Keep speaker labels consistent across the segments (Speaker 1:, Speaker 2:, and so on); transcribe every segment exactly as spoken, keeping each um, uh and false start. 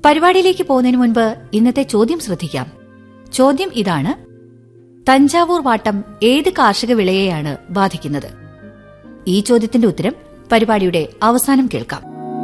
Speaker 1: പരിപാടിയിലേക്ക് പോകുന്നതിന് മുൻപ് ഇന്നത്തെ ചോദ്യം ശ്രദ്ധിക്കാം. ചോദ്യം ഇതാണ്: തഞ്ചാവൂർ വാട്ടം ഏത് കാർഷിക വിളയെയാണ് ബാധിക്കുന്നത്? ഈ ചോദ്യത്തിന്റെ ഉത്തരം പരിപാടിയുടെ അവസാനം കേൾക്കാം.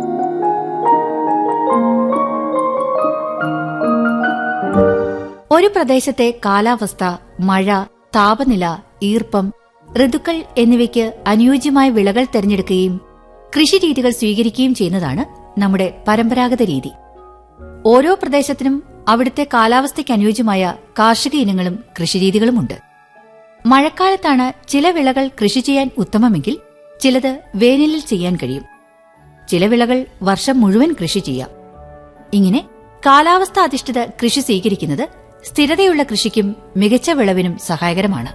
Speaker 1: ഒരു പ്രദേശത്തെ കാലാവസ്ഥ, മഴ, താപനില, ഈർപ്പം, ഋതുക്കൾ എന്നിവയ്ക്ക് അനുയോജ്യമായ വിളകൾ തെരഞ്ഞെടുക്കുകയും കൃഷിരീതികൾ സ്വീകരിക്കുകയും ചെയ്യുന്നതാണ് നമ്മുടെ പരമ്പരാഗത രീതി. ഓരോ പ്രദേശത്തിനും അവിടുത്തെ കാലാവസ്ഥയ്ക്ക് അനുയോജ്യമായ കാർഷിക ഇനങ്ങളും കൃഷിരീതികളുമുണ്ട്. മഴക്കാലത്താണ് ചില വിളകൾ കൃഷി ചെയ്യാൻ ഉത്തമമെങ്കിൽ ചിലത് വേനലിൽ ചെയ്യാൻ കഴിയും. ചില വിളകൾ വർഷം മുഴുവൻ കൃഷി ചെയ്യാം. ഇങ്ങനെ കാലാവസ്ഥ അധിഷ്ഠിത കൃഷി സ്വീകരിക്കുന്നത് സ്ഥിരതയുള്ള കൃഷിക്കും മികച്ച വിളവിനും സഹായകരമാണ്.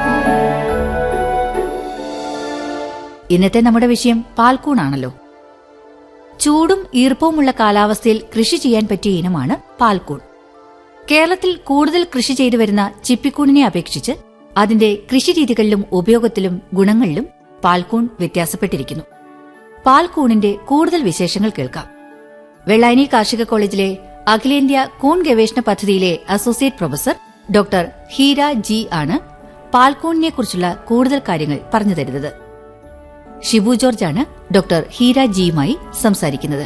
Speaker 1: ഇന്നത്തെ നമ്മുടെ വിഷയം പാൽക്കൂണാണല്ലോ. ചൂടും ഈർപ്പവുമുള്ള കാലാവസ്ഥയിൽ കൃഷി ചെയ്യാൻ പറ്റിയ ഇനമാണ് പാൽക്കൂൺ. കേരളത്തിൽ കൂടുതൽ കൃഷി ചെയ്തു വരുന്ന ചിപ്പിക്കൂണിനെ അപേക്ഷിച്ച് അതിന്റെ കൃഷിരീതികളിലും ഉപയോഗത്തിലും ഗുണങ്ങളിലും പാൽക്കൂൺ വ്യത്യാസപ്പെട്ടിരിക്കുന്നു. പാൽക്കൂണിന്റെ കൂടുതൽ വിശേഷങ്ങൾ കേൾക്കാം. വെള്ളായണി കാർഷിക കോളേജിലെ അഖിലേന്ത്യാ കൂൺ ഗവേഷണ പദ്ധതിയിലെ associate professor doctor Heera G ആണ് പാൽക്കൂണിനെക്കുറിച്ചുള്ള കൂടുതൽ കാര്യങ്ങൾ പറഞ്ഞു തരുന്നത്. ഷിബു ജോർജാണ് ഡോക്ടർ ഹീര ജിയുമായി സംസാരിക്കുന്നത്.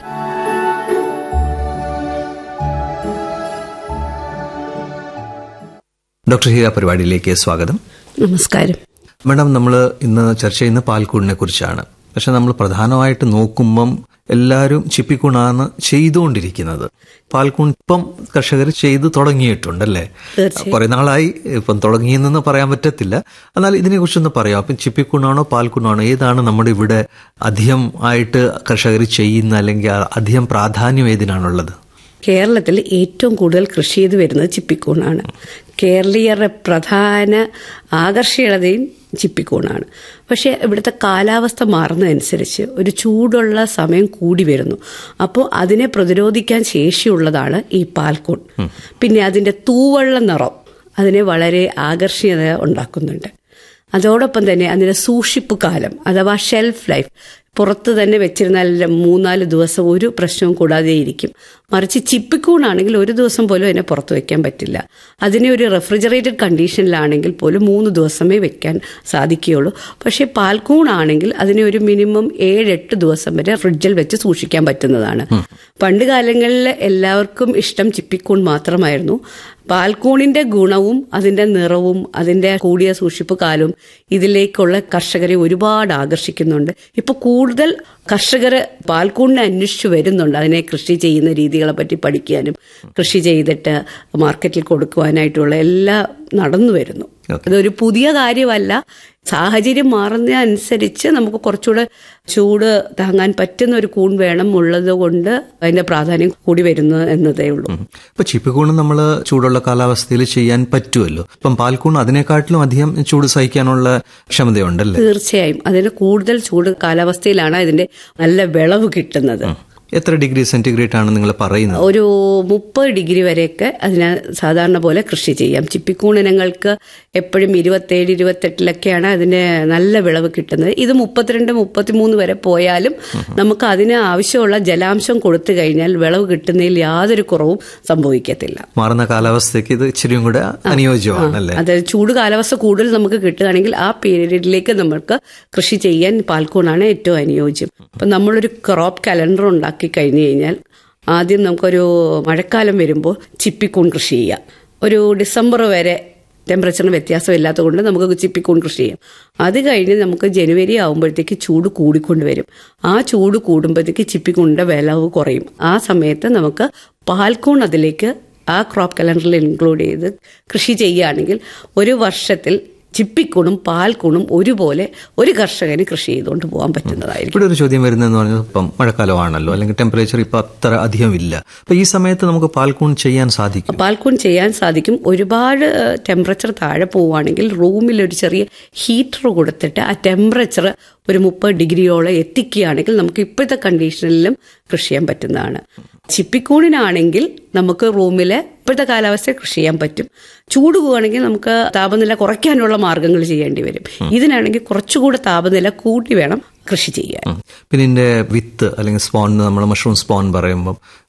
Speaker 2: ഡോക്ടർ ഹീര, പരിപാടിയിലേക്ക് സ്വാഗതം.
Speaker 3: നമസ്കാരം.
Speaker 2: മാഡം, നമ്മൾ ഇന്ന് ചർച്ച ചെയ്യുന്ന പാൽക്കൂണിനെ കുറിച്ചാണ്. പക്ഷെ നമ്മൾ പ്രധാനമായിട്ട് നോക്കുമ്പം എല്ലാവരും ചിപ്പിക്കൂണാണ് ചെയ്തുകൊണ്ടിരിക്കുന്നത്. പാൽക്കൂൺ ഇപ്പം കർഷകർ ചെയ്തു തുടങ്ങിയിട്ടുണ്ടല്ലേ? കുറെ നാളായി ഇപ്പം തുടങ്ങിയെന്ന് പറയാൻ പറ്റത്തില്ല. എന്നാൽ ഇതിനെക്കുറിച്ചൊന്ന് പറയാം. അപ്പം ചിപ്പിക്കൂണാണോ പാൽക്കൂണാണോ, ഏതാണ് നമ്മുടെ ഇവിടെ അധികം ആയിട്ട് കർഷകർ ചെയ്യുന്ന, അല്ലെങ്കിൽ അധികം പ്രാധാന്യം ഏതിനാണുള്ളത്?
Speaker 3: കേരളത്തിൽ ഏറ്റവും കൂടുതൽ കൃഷി ചെയ്ത് വരുന്നത് ചിപ്പിക്കൂണാണ്. കേരളീയരുടെ പ്രധാന ആകർഷണീയതയും ചിപ്പിക്കൂണാണ്. പക്ഷേ ഇവിടുത്തെ കാലാവസ്ഥ മാറുന്നതനുസരിച്ച് ഒരു ചൂടുള്ള സമയം കൂടി വരുന്നു. അപ്പോൾ അതിനെ പ്രതിരോധിക്കാൻ ശേഷിയുള്ളതാണ് ഈ പാൽക്കൂൺ. പിന്നെ അതിന്റെ തൂവെള്ള നിറം അതിനെ വളരെ ആകർഷണീയത ഉണ്ടാക്കുന്നുണ്ട്. അതോടൊപ്പം തന്നെ അതിന്റെ സൂക്ഷിപ്പ് കാലം അഥവാ ഷെൽഫ് ലൈഫ്, പുറത്ത് തന്നെ വെച്ചിരുന്നാൽ മൂന്നാല് ദിവസം ഒരു പ്രശ്നവും കൂടാതെ ഇരിക്കും. മറിച്ച് ചിപ്പിക്കൂണാണെങ്കിൽ ഒരു ദിവസം പോലും അതിനെ പുറത്ത് വെക്കാൻ പറ്റില്ല. അതിനെ ഒരു റെഫ്രിജറേറ്റഡ് കണ്ടീഷനിലാണെങ്കിൽ പോലും മൂന്ന് ദിവസമേ വെക്കാൻ സാധിക്കുകയുള്ളൂ. പക്ഷേ പാൽക്കൂണാണെങ്കിൽ അതിനെ ഒരു മിനിമം ഏഴെട്ട് ദിവസം വരെ ഫ്രിഡ്ജിൽ വെച്ച് സൂക്ഷിക്കാൻ പറ്റുന്നതാണ്. പണ്ട് കാലങ്ങളിൽ എല്ലാവർക്കും ഇഷ്ടം ചിപ്പിക്കൂൺ മാത്രമായിരുന്നു. പാൽക്കൂണിന്റെ ഗുണവും അതിന്റെ നിറവും അതിന്റെ കൂടിയ സൂക്ഷിപ്പ് കാലവും ഇതിലേക്കുള്ള കർഷകരെ ഒരുപാട് ആകർഷിക്കുന്നുണ്ട്. ഇപ്പൊ കൂടുതൽ കർഷകർ പാൽക്കൂണിനെ അന്വേഷിച്ചു വരുന്നുണ്ട്. അതിനെ കൃഷി ചെയ്യുന്ന രീതികളെ പറ്റി പഠിക്കാനും കൃഷി ചെയ്തിട്ട് മാർക്കറ്റിൽ കൊടുക്കുവാനായിട്ടുള്ള എല്ലാം നടന്നു വരുന്നു. അതൊരു പുതിയ കാര്യമല്ല. സാഹചര്യം മാറുന്നതനുസരിച്ച് നമുക്ക് കുറച്ചുകൂടെ ചൂട് താങ്ങാൻ പറ്റുന്ന ഒരു കൂൺ വേണം ഉള്ളത് കൊണ്ട് അതിന്റെ പ്രാധാന്യം കൂടി വരുന്നു എന്നതേ ഉള്ളൂ.
Speaker 2: ഇപ്പൊ ചിപ്പിക്കൂൺ നമ്മൾ ചൂടുള്ള കാലാവസ്ഥയിൽ ചെയ്യാൻ പറ്റുമല്ലോ. ഇപ്പം പാൽക്കൂൺ അതിനെക്കാട്ടിലും അധികം ചൂട് സഹിക്കാനുള്ള ക്ഷമതയുണ്ടല്ലേ?
Speaker 3: തീർച്ചയായും. അതിന് കൂടുതൽ ചൂട് കാലാവസ്ഥയിലാണ് അതിന്റെ നല്ല വിളവ് കിട്ടുന്നത്.
Speaker 2: എത്ര ഡിഗ്രി സെന്റിഗ്രേഡ് ആണ് നിങ്ങൾ പറയുന്നത്?
Speaker 3: ഒരു മുപ്പത് ഡിഗ്രി വരെയൊക്കെ അതിന് സാധാരണ പോലെ കൃഷി ചെയ്യാം. ചിപ്പിക്കൂൺ ഇനങ്ങൾക്ക് എപ്പോഴും ഇരുപത്തേഴ് ഇരുപത്തെട്ടിലൊക്കെയാണ് അതിന് നല്ല വിളവ് കിട്ടുന്നത്. ഇത് മുപ്പത്തിരണ്ട് മുപ്പത്തിമൂന്ന് വരെ പോയാലും നമുക്ക് അതിന് ആവശ്യമുള്ള ജലാംശം കൊടുത്തു കഴിഞ്ഞാൽ വിളവ് കിട്ടുന്നതിൽ യാതൊരു കുറവും സംഭവിക്കത്തില്ല.
Speaker 2: മാറുന്ന കാലാവസ്ഥയ്ക്ക് ഇത് ഇച്ചിരിയും കൂടെ അനുയോജ്യമാണല്ലേ?
Speaker 3: അതായത് ചൂട് കാലാവസ്ഥ കൂടുതൽ നമുക്ക് കിട്ടുകയാണെങ്കിൽ ആ പീരീഡിലേക്ക് നമുക്ക് കൃഷി ചെയ്യാൻ പാൽക്കൂണാണ് ഏറ്റവും അനുയോജ്യം. അപ്പം നമ്മളൊരു ക്രോപ്പ് കലണ്ടർ ഉണ്ടാക്കി കഴിഞ്ഞു കഴിഞ്ഞാൽ ആദ്യം നമുക്കൊരു മഴക്കാലം വരുമ്പോൾ ചിപ്പിക്കൂൺ കൃഷി ചെയ്യാം. ഒരു ഡിസംബർ വരെ ടെമ്പറേച്ചറിന് വ്യത്യാസമില്ലാത്തത് കൊണ്ട് നമുക്ക് ചിപ്പിക്കൂൺ കൃഷി ചെയ്യാം. അത് കഴിഞ്ഞ് നമുക്ക് ജനുവരി ആകുമ്പോഴത്തേക്ക് ചൂട് കൂടിക്കൊണ്ടുവരും. ആ ചൂട് കൂടുമ്പോഴത്തേക്ക് ചിപ്പിക്കൂണിന്റെ വിളവ് കുറയും. ആ സമയത്ത് നമുക്ക് പാൽക്കൂൺ അതിലേക്ക് ആ ക്രോപ്പ് കലണ്ടറിൽ ഇൻക്ലൂഡ് ചെയ്ത് കൃഷി ചെയ്യുകയാണെങ്കിൽ ഒരു വർഷത്തിൽ ചിപ്പിക്കൂണും പാൽക്കൂണും ഒരുപോലെ ഒരു കർഷകന് കൃഷി ചെയ്തുകൊണ്ട് പോകാൻ പറ്റുന്നതായിരിക്കും.
Speaker 2: ഇവിടെ ഒരു ചോദ്യം വരുന്നതെന്ന് പറഞ്ഞാൽ ഇപ്പം മഴക്കാലമാണല്ലോ, അല്ലെങ്കിൽ ടെമ്പറേച്ചർ ഇപ്പം അത്ര അധികം ഇല്ല. അപ്പം ഈ സമയത്ത് നമുക്ക് പാൽക്കൂൺ ചെയ്യാൻ സാധിക്കും?
Speaker 3: പാൽക്കൂൺ ചെയ്യാൻ സാധിക്കും. ഒരുപാട് ടെമ്പറേച്ചർ താഴെ പോവുകയാണെങ്കിൽ റൂമിൽ ഒരു ചെറിയ ഹീറ്റർ കൊടുത്തിട്ട് ആ ടെമ്പറേച്ചർ ഒരു മുപ്പത് ഡിഗ്രിയോളം എത്തിക്കുകയാണെങ്കിൽ നമുക്ക് ഇപ്പോഴത്തെ കണ്ടീഷനിലും കൃഷി ചെയ്യാൻ പറ്റുന്നതാണ്. ചിപ്പിക്കൂണിനാണെങ്കിൽ നമുക്ക് റൂമിലെ ഇപ്പോഴത്തെ കാലാവസ്ഥയിൽ കൃഷി ചെയ്യാൻ പറ്റും. ചൂട് പോവുകയാണെങ്കിൽ നമുക്ക് താപനില കുറയ്ക്കാനുള്ള മാർഗങ്ങൾ ചെയ്യേണ്ടി വരും. ഇതിനാണെങ്കിൽ കുറച്ചുകൂടെ താപനില കൂട്ടി വേണം കൃഷി ചെയ്യാൻ.
Speaker 2: പിന്നെ ഇതിന്റെ വിത്ത് അല്ലെങ്കിൽ സ്പോൺ, നമ്മൾ മഷ്റൂം സ്പോൺ പറയുമ്പോൾ